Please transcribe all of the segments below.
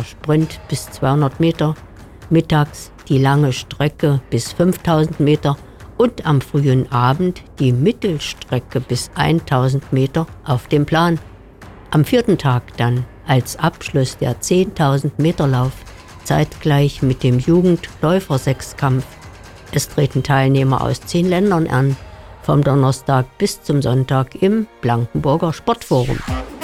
der Sprint bis 200 Meter, mittags die lange Strecke bis 5000 Meter und am frühen Abend die Mittelstrecke bis 1000 Meter auf dem Plan. Am 4. Tag dann als Abschluss der 10.000 Meter Lauf, zeitgleich mit dem Jugendläufer-Sechskampf. Es treten Teilnehmer aus 10 Ländern an, vom Donnerstag bis zum Sonntag im Blankenburger Sportforum.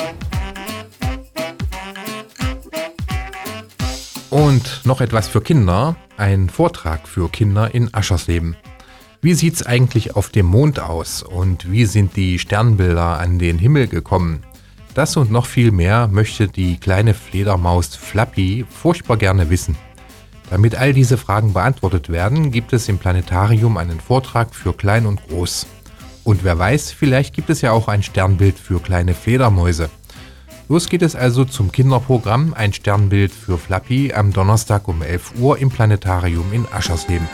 Und noch etwas für Kinder, ein Vortrag für Kinder in Aschersleben. Wie sieht's eigentlich auf dem Mond aus und wie sind die Sternbilder an den Himmel gekommen? Das und noch viel mehr möchte die kleine Fledermaus Flappy furchtbar gerne wissen. Damit all diese Fragen beantwortet werden, gibt es im Planetarium einen Vortrag für Klein und Groß. Und wer weiß, vielleicht gibt es ja auch ein Sternbild für kleine Fledermäuse. Los geht es also zum Kinderprogramm Ein Sternbild für Flappy am Donnerstag um 11 Uhr im Planetarium in Aschersleben.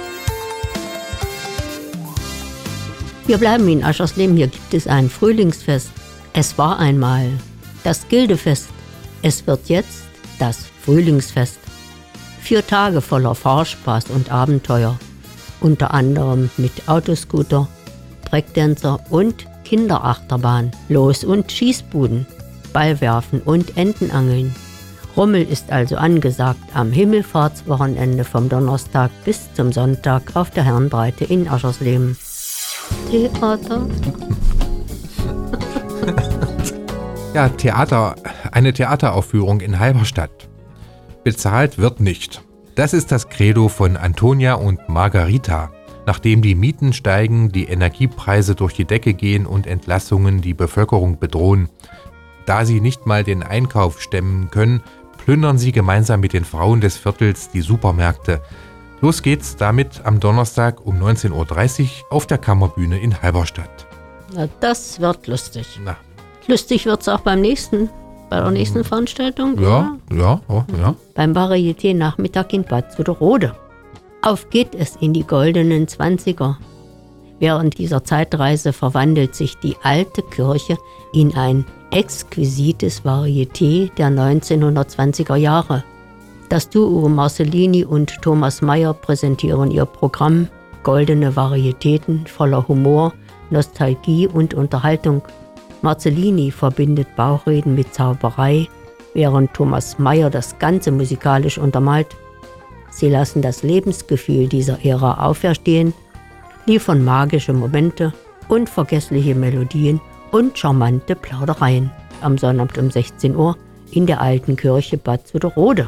Wir bleiben in Aschersleben, hier gibt es ein Frühlingsfest. Es war einmal das Gildefest. Es wird jetzt das Frühlingsfest. 4 Tage voller Fahrspaß und Abenteuer. Unter anderem mit Autoscooter, Breakdancer und Kinderachterbahn, Los- und Schießbuden, Ballwerfen und Entenangeln. Rummel ist also angesagt am Himmelfahrtswochenende vom Donnerstag bis zum Sonntag auf der Herrenbreite in Aschersleben. Theater. Ja, Theater, eine Theateraufführung in Halberstadt. Bezahlt wird nicht. Das ist das Credo von Antonia und Margarita. Nachdem die Mieten steigen, die Energiepreise durch die Decke gehen und Entlassungen die Bevölkerung bedrohen. Da sie nicht mal den Einkauf stemmen können, plündern sie gemeinsam mit den Frauen des Viertels die Supermärkte. Los geht's damit am Donnerstag um 19.30 Uhr auf der Kammerbühne in Halberstadt. Na, das wird lustig. Na. Lustig wird's auch bei der nächsten Veranstaltung. Ja. Beim Varieté-Nachmittag in Bad Zuderode. Auf geht es in die goldenen 20er. Während dieser Zeitreise verwandelt sich die alte Kirche in ein exquisites Varieté der 1920er Jahre. Das Duo Marcellini und Thomas Mayer präsentieren ihr Programm Goldene Varietäten voller Humor, Nostalgie und Unterhaltung. Marcellini verbindet Bauchreden mit Zauberei, während Thomas Mayer das Ganze musikalisch untermalt. Sie lassen das Lebensgefühl dieser Ära auferstehen, liefern magische Momente, unvergessliche Melodien und charmante Plaudereien. Am Sonnabend um 16 Uhr in der alten Kirche Bad Zuderode.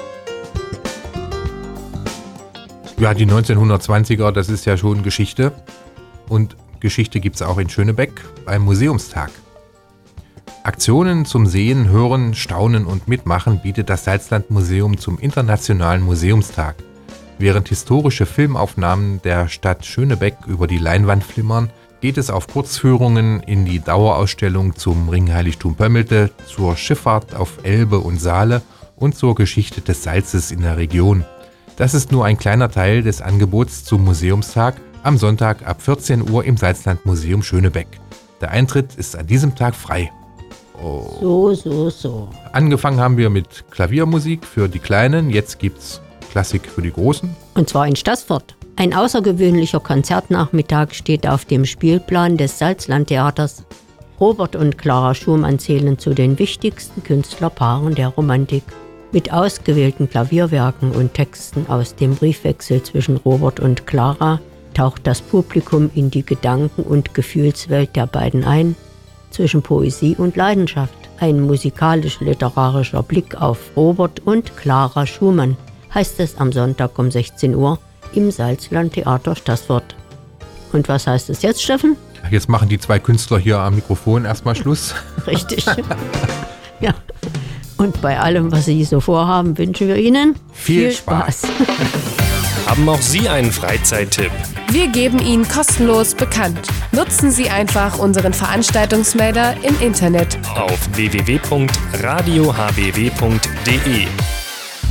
Ja, die 1920er, das ist ja schon Geschichte. Und Geschichte gibt es auch in Schönebeck beim Museumstag. Aktionen zum Sehen, Hören, Staunen und Mitmachen bietet das Salzlandmuseum zum Internationalen Museumstag. Während historische Filmaufnahmen der Stadt Schönebeck über die Leinwand flimmern, geht es auf Kurzführungen in die Dauerausstellung zum Ringheiligtum Pömmelte, zur Schifffahrt auf Elbe und Saale und zur Geschichte des Salzes in der Region. Das ist nur ein kleiner Teil des Angebots zum Museumstag am Sonntag ab 14 Uhr im Salzlandmuseum Schönebeck. Der Eintritt ist an diesem Tag frei. Oh. So. Angefangen haben wir mit Klaviermusik für die Kleinen, jetzt gibt's Klassik für die Großen. Und zwar in Staßfurt. Ein außergewöhnlicher Konzertnachmittag steht auf dem Spielplan des Salzlandtheaters. Robert und Clara Schumann zählen zu den wichtigsten Künstlerpaaren der Romantik. Mit ausgewählten Klavierwerken und Texten aus dem Briefwechsel zwischen Robert und Clara taucht das Publikum in die Gedanken- und Gefühlswelt der beiden ein. Zwischen Poesie und Leidenschaft. Ein musikalisch-literarischer Blick auf Robert und Clara Schumann, heißt es am Sonntag um 16 Uhr im Salzlandtheater Staßfurt. Und was heißt es jetzt, Steffen? Jetzt machen die 2 Künstler hier am Mikrofon erstmal Schluss. Richtig. Ja. Und bei allem, was Sie so vorhaben, wünschen wir Ihnen viel Spaß. Haben auch Sie einen Freizeittipp? Wir geben ihn kostenlos bekannt. Nutzen Sie einfach unseren Veranstaltungsmelder im Internet auf www.radiohbw.de.